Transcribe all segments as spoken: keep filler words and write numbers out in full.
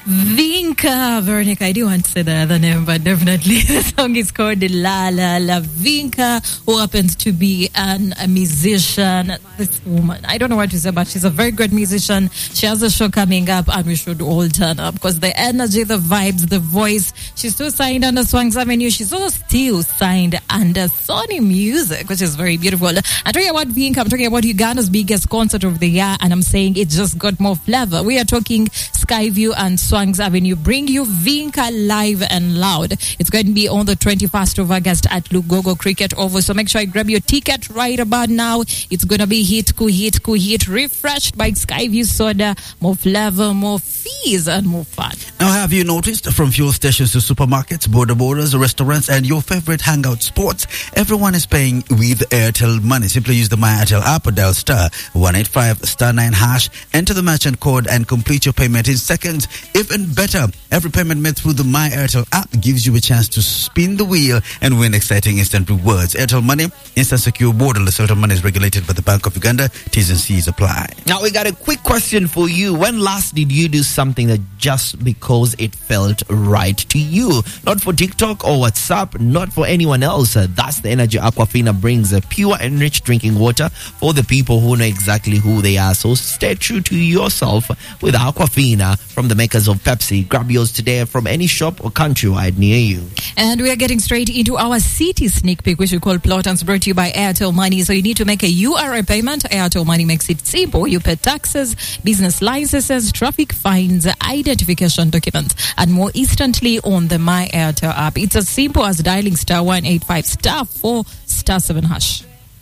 Vinka, Veronica, I do want to say the other name, but definitely the song is called La La La. Vinka, who happens to be an, a musician. This woman, I don't know what to say, but she's a very good musician. She has a show coming up, and we should all turn up because the energy, the vibes, the voice. She's still signed under Swangs Avenue. She's also still signed under Sony Music, which is very beautiful. I'm talking about Vinka. I'm talking about Uganda's biggest concert of the year, and I'm saying it just got more flavor. We are talking Skyview and Swangs Avenue bring you Vinka live and loud. It's going to be on the twenty-first of August at Lugogo Cricket Oval. So make sure you grab your ticket right about now. It's going to be hit, ku hit, ku hit, refreshed by Skyview soda, more flavor, more fees, and more fun. Now, have you noticed from fuel stations to supermarkets, border borders, restaurants, and your favorite hangout spots, everyone is paying with Airtel Money. Simply use the My Airtel app or dial star one eight five star nine hash, enter the merchant code, and complete your payment in seconds. Even better, every payment made through the My Airtel app gives you a chance to spin the wheel and win exciting instant rewards. Airtel Money, instant secure borderless. Airtel Money is regulated by the Bank of Uganda. T's and C's apply. Now, we got a quick question for you. When last did you do something that just because it felt right to you? Not for TikTok or WhatsApp, not for anyone else. Uh, that's the energy Aquafina brings. Uh, pure and rich drinking water for the people who know exactly who they are. So stay true to yourself with Aquafina from the makers of Pepsi. Grab yours today from any shop or countrywide near you. And we are getting straight into our city sneak peek, which we call Plotons, brought to you by Airtel Money. So you need to make a U R A payment. Airtel Money makes it simple. You pay taxes, business licenses, traffic fines, identification documents, and more instantly on the My Airtel app. It's as simple as dialing star one eight five star four star seven hash.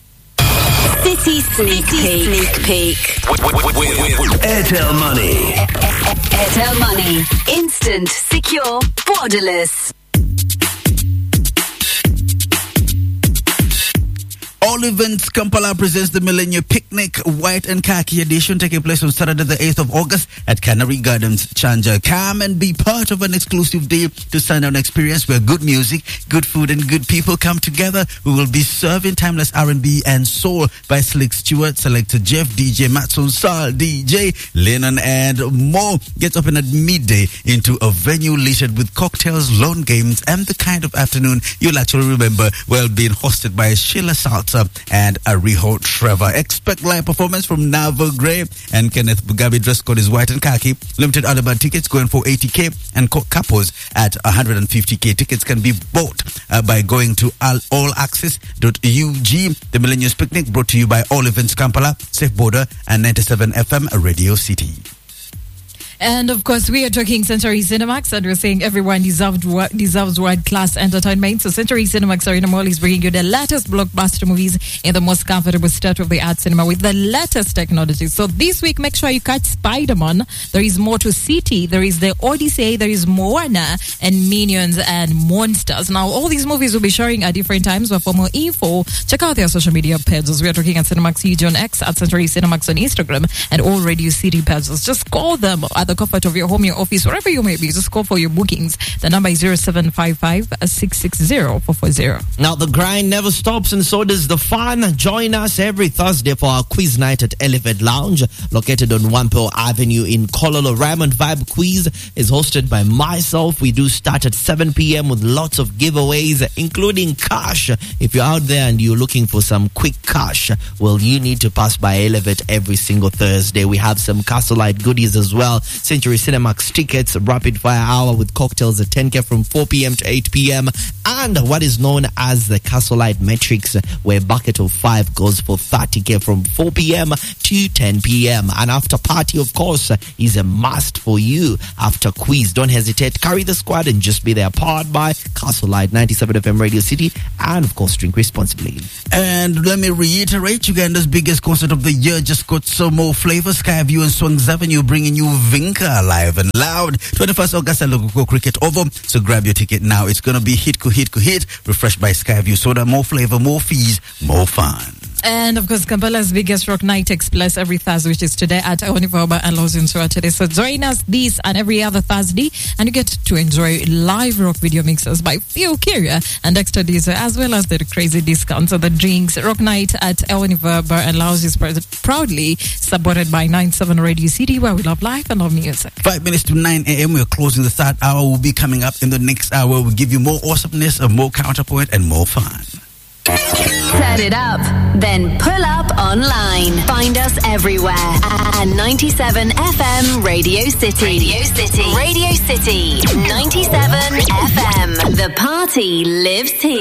City Sneak Peek. Sneak Peek. Airtel Money. Airtel Money. Instant, secure, borderless. All Events Kampala presents the Millennium Picnic White and Khaki edition taking place on Saturday the eighth of August at Canary Gardens, Chanja. Come and be part of an exclusive day to stand-out experience where good music, good food and good people come together. We will be serving timeless R and B and soul by Slick Stewart, Selector Jeff, D J Matson Sal, D J Lennon and more. Gets open at midday into a venue littered with cocktails, lawn games and the kind of afternoon you'll actually remember, well being hosted by Sheila Salter and Ariho Trevor. Expect live performance from Nava Gray and Kenneth Bugabi. Dress code is white and khaki. Limited early bird tickets going for eighty k and couples at one hundred fifty k. Tickets can be bought uh, by going to all access dot U G. The Millennium Picnic brought to you by All Events Kampala, Safe Border and ninety-seven F M Radio City. And of course, we are talking Century Cinemax, and we're saying everyone deserved, deserves world-class entertainment. So Century Cinemax Arena Mall is bringing you the latest blockbuster movies in the most comfortable state-of-the-art cinema with the latest technology. So this week, make sure you catch Spider-Man. There is more to City. There is the Odyssey. There is Moana and Minions and Monsters. Now, all these movies will be showing at different times, but for more info, check out their social media pages. We are talking at Cinemax U G on X, at Century Cinemax on Instagram, and all Radio City pages. Just call them at the comfort of your home, your office, wherever you may be. Just call for your bookings. The number is zero seven five five six six zero four four zero. Now, the grind never stops, and so does the fun. Join us every Thursday for our quiz night at Elephant Lounge, located on Wampo Avenue in Kololo. Raymond Vibe Quiz is hosted by myself. We do start at seven p.m. with lots of giveaways, including cash. If you're out there and you're looking for some quick cash, well, you need to pass by Elevate every single Thursday. We have some Castlelight goodies as well. Century Cinemax tickets, rapid fire hour with cocktails at ten k from four p.m. to eight p.m. and what is known as the Castlelight Matrix, where a bucket of five goes for thirty k from four p.m. to ten p.m. And after party, of course, is a must for you. After quiz, don't hesitate, carry the squad and just be there. Powered by Castlelight, ninety-seven F M Radio City, and of course, drink responsibly. And let me reiterate, Uganda's biggest concert of the year just got some more flavor. Skyview and Swangs Avenue bringing you Vinka live and loud. twenty-first of August at Lugogo Cricket Oval. So grab your ticket now. It's going to be hit, ku hit, ku hit. Refreshed by Skyview soda. More flavor, more fees, more fun. And of course, Kampala's biggest rock night takes place every Thursday, which is today at Onivoba and Lozinsoa today. So join us this and every other Thursday, and you get to enjoy live rock video mixes by Theo Kyria and Dexter Diesel, as well as the crazy discounts on the drinks. Rock night at Onivoba and Lounge is proudly supported by nine seven Radio City, where we love life and love music. Five minutes to nine a.m. We're closing the third hour. We'll be coming up in the next hour. We'll give you more awesomeness, more counterpoint, and more fun. Turn it up, then pull up online. Find us everywhere at ninety-seven F M Radio City. Radio City. Radio City. ninety-seven F M. The party lives here.